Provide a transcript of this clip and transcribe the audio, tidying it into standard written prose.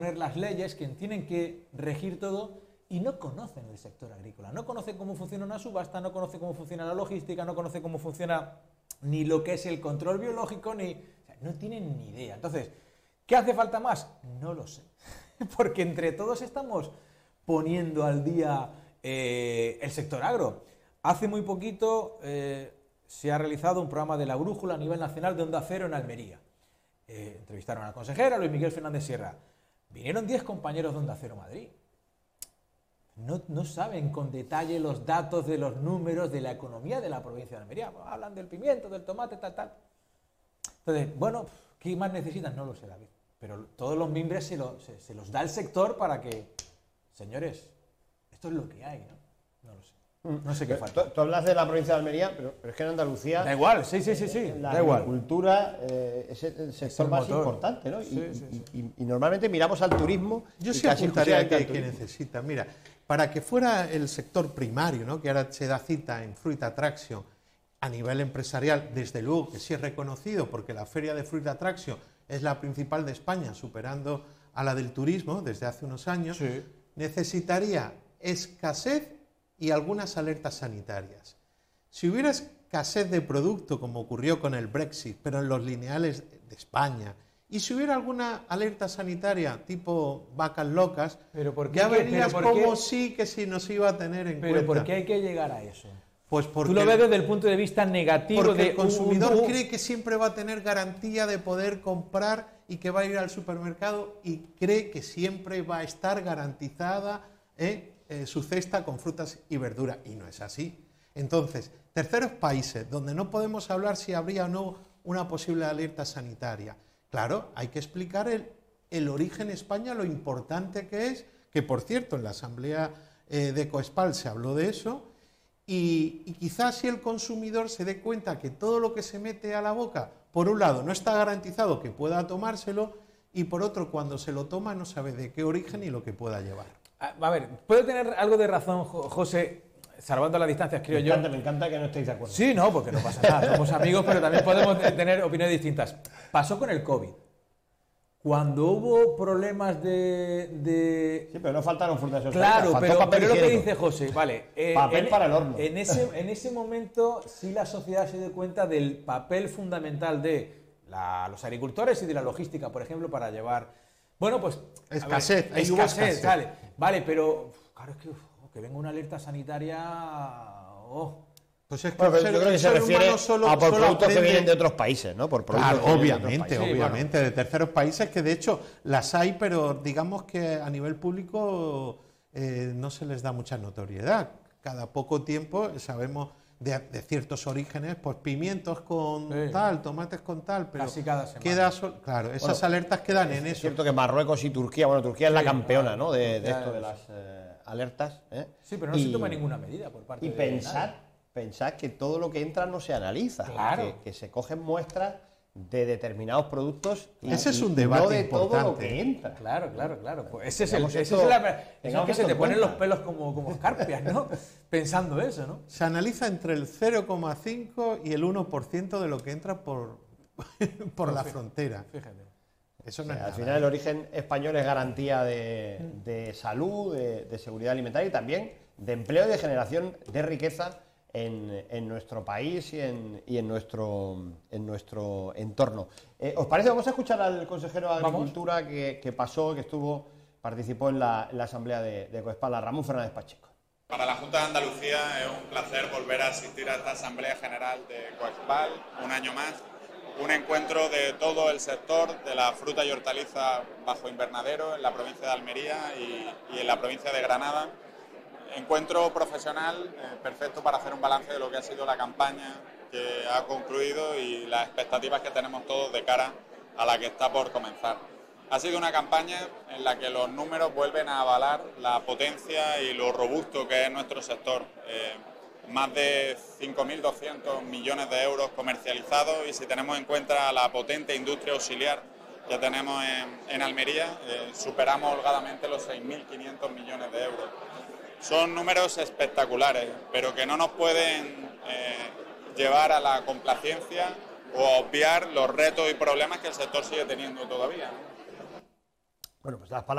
las leyes, quienes tienen que regir todo, y no conocen el sector agrícola, no conocen cómo funciona una subasta, no conocen cómo funciona la logística, no conocen cómo funciona ni lo que es el control biológico, no tienen ni idea. Entonces, ¿qué hace falta más? No lo sé, porque entre todos estamos poniendo al día el sector agro. Hace muy poquito se ha realizado un programa de La Brújula a nivel nacional de Onda Cero en Almería. Entrevistaron a la consejera, Luis Miguel Fernández Sierra. Vinieron 10 compañeros de Onda Cero Madrid. No saben con detalle los datos de los números de la economía de la provincia de Almería. Hablan del pimiento, del tomate, tal. Entonces, bueno, ¿qué más necesitan? No lo sé, David. Pero todos los mimbres se los da el sector para que, señores, esto es lo que hay, ¿no? No lo sé. No sé qué falta. Tú hablas de la provincia de Almería, pero es que en Andalucía... Da igual, sí. La agricultura es el sector más importante, ¿no? Y normalmente miramos al turismo... Yo sí apuntaría que necesita. Mira, para que fuera el sector primario, ¿no?, que ahora se da cita en Fruit Attraction a nivel empresarial, desde luego que sí es reconocido, porque la feria de Fruit Attraction es la principal de España, superando a la del turismo desde hace unos años, necesitaría escasez y algunas alertas sanitarias. Si hubiera escasez de producto, como ocurrió con el Brexit, pero en los lineales de España, y si hubiera alguna alerta sanitaria tipo vacas locas, ya verías cómo sí que sí nos iba a tener en cuenta. ¿Pero por qué hay que llegar a eso? Pues porque, tú lo ves desde el punto de vista negativo. Porque el consumidor cree que siempre va a tener garantía de poder comprar y que va a ir al supermercado y cree que siempre va a estar garantizada su cesta con frutas y verduras, y no es así. Entonces, terceros países donde no podemos hablar si habría o no una posible alerta sanitaria. Claro, hay que explicar el origen España, lo importante que es, que por cierto en la asamblea de Coespal se habló de eso, y quizás si el consumidor se dé cuenta que todo lo que se mete a la boca, por un lado no está garantizado que pueda tomárselo, y por otro cuando se lo toma no sabe de qué origen y lo que pueda llevar. A ver, puede tener algo de razón, José, salvando las distancias, creo yo. Me encanta que no estéis de acuerdo. Sí, no, porque no pasa nada, somos amigos, pero también podemos tener opiniones distintas. Pasó con el COVID. Cuando hubo problemas de... Sí, pero no faltaron frutas. Claro, pero es lo que dice José, vale. Papel para el horno. En ese momento sí la sociedad se dio cuenta del papel fundamental de los agricultores y de la logística, por ejemplo, para llevar... Bueno, pues... Escasez, escasez. Vale, pero... Claro, es que venga una alerta sanitaria... Pues es que yo creo que se refiere a por productos que vienen de otros países, ¿no? Por productos claro, obviamente, de terceros países, que de hecho las hay, pero digamos que a nivel público no se les da mucha notoriedad. Cada poco tiempo sabemos de ciertos orígenes, pues pimientos con tal, tomates con tal, pero casi cada semana. Claro, esas alertas quedan en eso. Es cierto que Marruecos y Turquía, Turquía es la campeona, ¿no? de esto de las alertas. Sí, pero no se toma ninguna medida por parte de pensad que todo lo que entra no se analiza, claro. que se cogen muestras de determinados productos y, ese es un debate no de importante. todo lo que entra. Claro. Pues ese es que se te ponen los pelos como escarpias, ¿no? Pensando eso, ¿no? Se analiza entre el 0,5 y el 1% de lo que entra por la frontera. Fíjate. Eso no es nada. Al final el origen español es garantía de salud, de seguridad alimentaria y también de empleo y de generación de riqueza en nuestro país y en nuestro entorno. ¿Os parece? Vamos a escuchar al consejero de Agricultura que participó en la asamblea de Coespal, a Ramón Fernández Pacheco. Para la Junta de Andalucía es un placer volver a asistir a esta asamblea general de Coespal, un año más. Un encuentro de todo el sector de la fruta y hortaliza bajo invernadero en la provincia de Almería y en la provincia de Granada. Encuentro profesional perfecto para hacer un balance de lo que ha sido la campaña que ha concluido y las expectativas que tenemos todos de cara a la que está por comenzar. Ha sido una campaña en la que los números vuelven a avalar la potencia y lo robusto que es nuestro sector. Más de 5.200 millones de euros comercializados y si tenemos en cuenta la potente industria auxiliar que tenemos en Almería, superamos holgadamente los 6.500 millones de euros. Son números espectaculares, pero que no nos pueden llevar a la complacencia o a obviar los retos y problemas que el sector sigue teniendo todavía. Bueno, pues las palabras